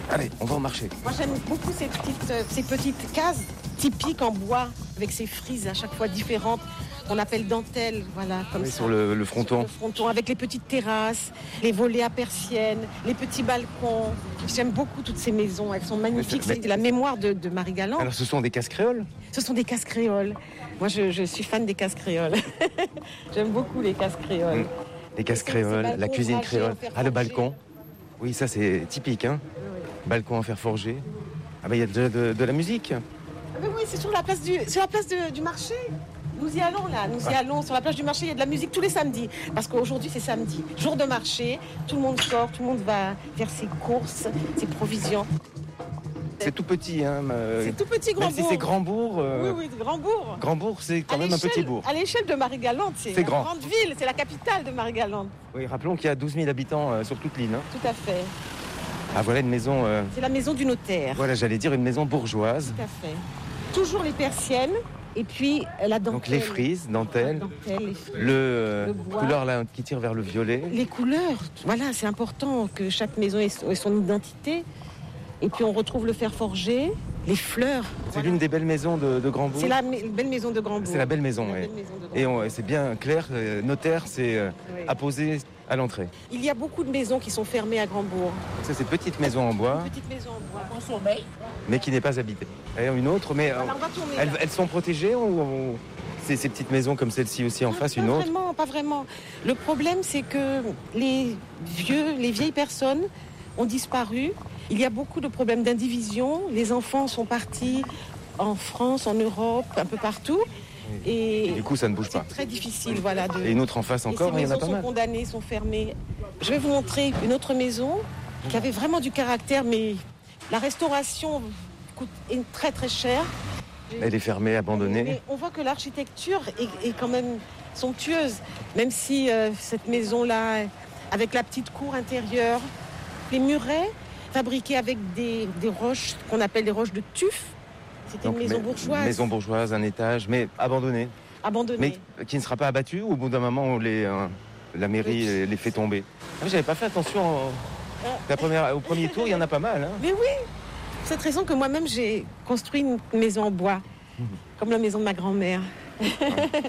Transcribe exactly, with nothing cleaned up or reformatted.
Allez, on va au marché. Moi, j'aime beaucoup ces petites, euh, ces petites cases typiques en bois, avec ces frises à chaque fois différentes, qu'on appelle dentelles, voilà, comme Oui, ça. sur le, le fronton. Sur le fronton, avec les petites terrasses, les volets à persiennes, les petits balcons. J'aime beaucoup toutes ces maisons, elles sont magnifiques. Mais- C'est la mémoire de, de Marie Galante. Alors, ce sont des cases créoles? Ce sont des cases créoles. Moi, je, je suis fan des cases créoles. J'aime beaucoup les cases créoles. Mm. Les cases Et c'est- créoles, ces la balcons cuisine ouvragés créole. en fer Ah, le forgé. balcon. Oui, ça, c'est typique, hein. Oui, oui. Balcon en fer forgé. Ah, ben, il y a déjà de, de la musique. Ah ben oui, c'est sur la place du, sur la place de- du marché. Nous y allons là, nous y allons sur la plage du marché, il y a de la musique tous les samedis. Parce qu'aujourd'hui c'est samedi, jour de marché, tout le monde sort, tout le monde va faire ses courses, ses provisions. C'est tout petit, hein. mais- C'est tout petit Même si Grandbourg. c'est Grandbourg. euh, Oui, oui, Grandbourg. Grandbourg, c'est quand À même un petit l'échelle- bourg. À l'échelle de Marie-Galante, c'est C'est la grand. grande ville, c'est la capitale de Marie-Galante. Oui, rappelons qu'il y a douze mille habitants euh, sur toute l'île. hein. Tout à fait. Ah, voilà une maison. euh, C'est la maison du notaire. Voilà, j'allais dire une maison bourgeoise. Tout à fait. Toujours les persiennes et puis euh, la dentelle. Donc les frises, dentelles, La dentelle, les frises. le, euh, Le bois. couleur là qui tire vers le violet. Les couleurs, voilà, c'est important que chaque maison ait son ait son identité. Et puis on retrouve le fer forgé, les fleurs. C'est Voilà. l'une des belles maisons de, de Grandbourg. C'est la me- belle maison de Grandbourg. C'est la belle maison, La ouais. belle maison de Et Grandbourg. on- c'est bien clair, euh, notaire, c'est euh, Oui. apposé à l'entrée. Il y a beaucoup de maisons qui sont fermées à Grandbourg. Ça, c'est petite maison en bois, Une petite maison en bois. mais qui n'est pas habitée. Et une autre, mais euh, Voilà, on va tourner. elles, là. elles sont protégées ou, ou c'est ces petites maisons comme celle-ci aussi en Pas- face, pas une autre? vraiment, pas vraiment. Le problème, c'est que les vieux, les vieilles personnes ont disparu. Il y a beaucoup de problèmes d'indivision. Les enfants sont partis en France, en Europe, un peu partout. Et Du coup, ça ne bouge c'est pas. très difficile, voilà. De... Et une autre en face Et encore, ces il y en a maisons pas sont mal. condamnées, sont fermées. Je vais vous montrer une autre maison qui avait vraiment du caractère, mais la restauration coûte est très très cher. Elle est fermée, abandonnée. Mais on voit que l'architecture est, est quand même somptueuse, même si euh, cette maison-là, avec la petite cour intérieure, les murets fabriqués avec des, des roches qu'on appelle des roches de tuf. C'était une Donc, maison mais- bourgeoise, Maison bourgeoise, un étage, mais abandonnée. abandonnée. Mais qui ne sera pas abattue ou au bout d'un moment, on les, euh, la mairie les, les fait tomber. Ah, mais j'avais pas fait attention au, la première, au premier tour, il y en a pas mal. Hein. Mais oui, pour cette raison que moi-même j'ai construit une maison en bois, comme la maison de ma grand-mère.